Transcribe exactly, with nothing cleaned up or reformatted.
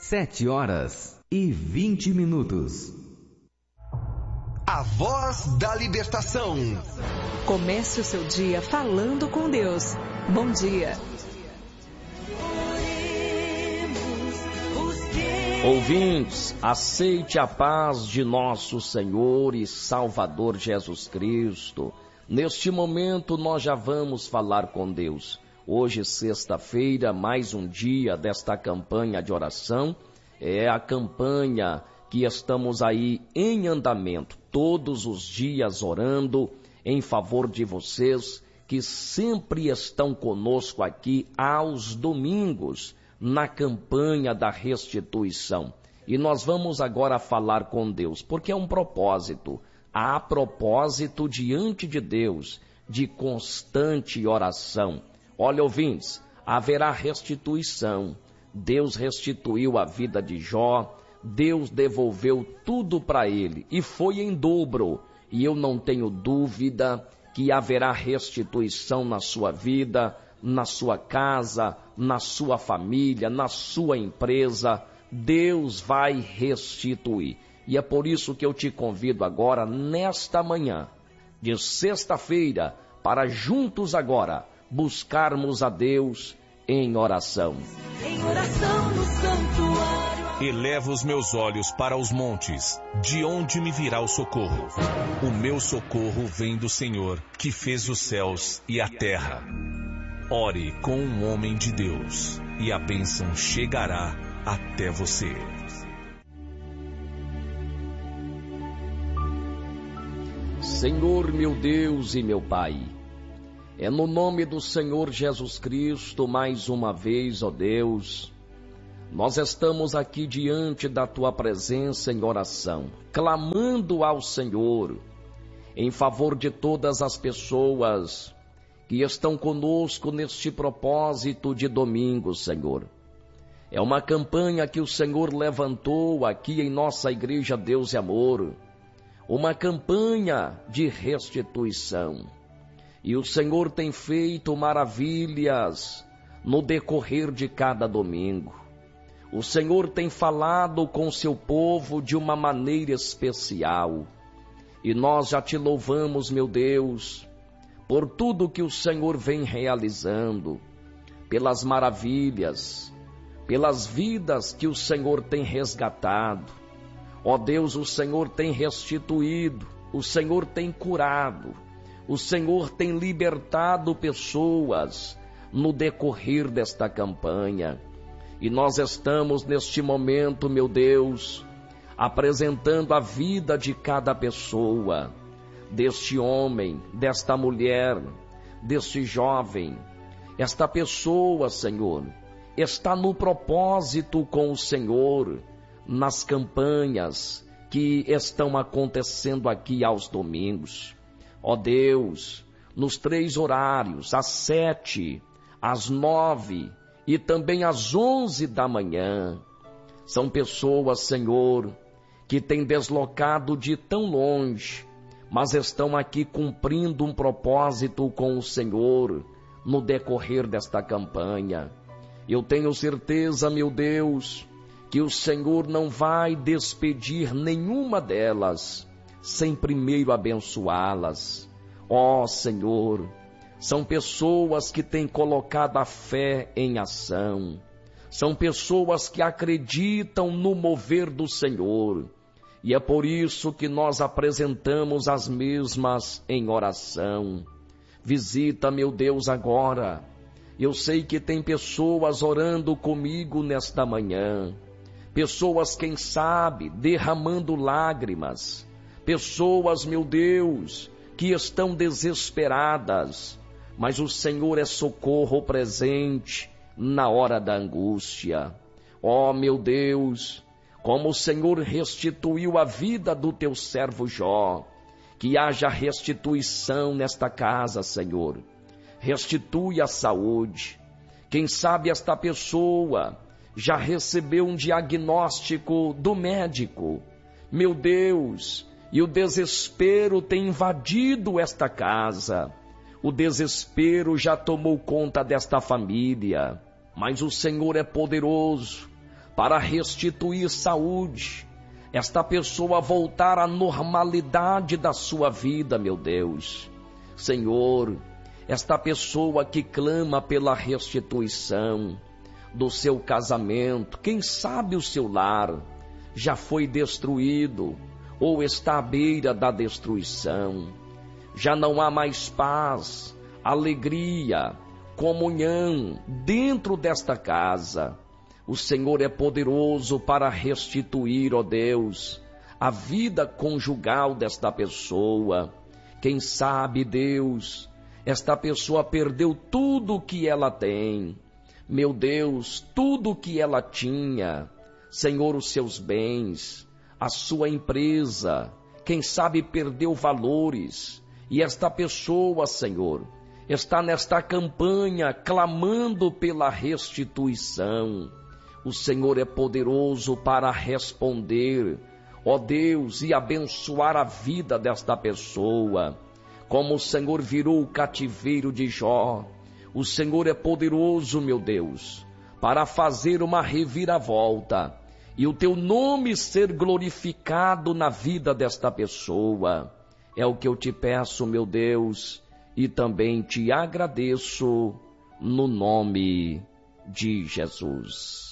Sete horas e vinte minutos. A Voz da Libertação. Comece o seu dia falando com Deus. Bom dia. Ouvintes, aceite a paz de nosso Senhor e Salvador Jesus Cristo. Neste momento nós já vamos falar com Deus. Hoje, sexta-feira, mais um dia desta campanha de oração. É a campanha que estamos aí em andamento, todos os dias orando em favor de vocês que sempre estão conosco aqui aos domingos na campanha da restituição. E nós vamos agora falar com Deus, porque é um propósito, há propósito diante de Deus de constante oração. Olha, ouvintes, haverá restituição. Deus restituiu a vida de Jó, Deus devolveu tudo para ele e foi em dobro. E eu não tenho dúvida que haverá restituição na sua vida, na sua casa, na sua família, na sua empresa. Deus vai restituir. E é por isso que eu te convido agora, nesta manhã de sexta-feira, para juntos agora buscarmos a Deus em oração. Em oração no santuário. Elevo os meus olhos para os montes, de onde me virá o socorro? O meu socorro vem do Senhor, que fez os céus e a terra. Ore com um homem de Deus, e a bênção chegará até você. Senhor, meu Deus e meu Pai, é no nome do Senhor Jesus Cristo, mais uma vez, ó Deus, nós estamos aqui diante da Tua presença em oração, clamando ao Senhor em favor de todas as pessoas que estão conosco neste propósito de domingo, Senhor. É uma campanha que o Senhor levantou aqui em nossa Igreja Deus e Amor, uma campanha de restituição. E o Senhor tem feito maravilhas no decorrer de cada domingo. O Senhor tem falado com seu povo de uma maneira especial. E nós já te louvamos, meu Deus, por tudo que o Senhor vem realizando, pelas maravilhas, pelas vidas que o Senhor tem resgatado. Ó Deus, o Senhor tem restituído, o Senhor tem curado, o Senhor tem libertado pessoas no decorrer desta campanha. E nós estamos neste momento, meu Deus, apresentando a vida de cada pessoa, deste homem, desta mulher, deste jovem. Esta pessoa, Senhor, está no propósito com o Senhor, nas campanhas que estão acontecendo aqui aos domingos. Ó Deus, nos três horários, às sete, às nove e também às onze da manhã. São pessoas, Senhor, que têm deslocado de tão longe, mas estão aqui cumprindo um propósito com o Senhor no decorrer desta campanha. Eu tenho certeza, meu Deus, que o Senhor não vai despedir nenhuma delas sem primeiro abençoá-las. Ó Senhor, são pessoas que têm colocado a fé em ação, são pessoas que acreditam no mover do Senhor, e é por isso que nós apresentamos as mesmas em oração. Visita, meu Deus, agora. Eu sei que tem pessoas orando comigo nesta manhã, pessoas, quem sabe, derramando lágrimas, pessoas, meu Deus, que estão desesperadas, mas o Senhor é socorro presente na hora da angústia. Ó, meu Deus, como o Senhor restituiu a vida do teu servo Jó, que haja restituição nesta casa, Senhor. Restitui a saúde. Quem sabe esta pessoa já recebeu um diagnóstico do médico. Meu Deus, e o desespero tem invadido esta casa. O desespero já tomou conta desta família. Mas o Senhor é poderoso para restituir saúde, esta pessoa voltar à normalidade da sua vida, meu Deus. Senhor, esta pessoa que clama pela restituição do seu casamento, quem sabe o seu lar já foi destruído ou está à beira da destruição. Já não há mais paz, alegria, comunhão dentro desta casa. O Senhor é poderoso para restituir, ó Deus, a vida conjugal desta pessoa. Quem sabe, Deus, esta pessoa perdeu tudo o que ela tem. Meu Deus, tudo o que ela tinha. Senhor, os seus bens, a sua empresa, quem sabe perdeu valores. E esta pessoa, Senhor, está nesta campanha clamando pela restituição. O Senhor é poderoso para responder, ó Deus, e abençoar a vida desta pessoa. Como o Senhor virou o cativeiro de Jó, o Senhor é poderoso, meu Deus, para fazer uma reviravolta e o teu nome ser glorificado na vida desta pessoa. É o que eu te peço, meu Deus, e também te agradeço no nome de Jesus.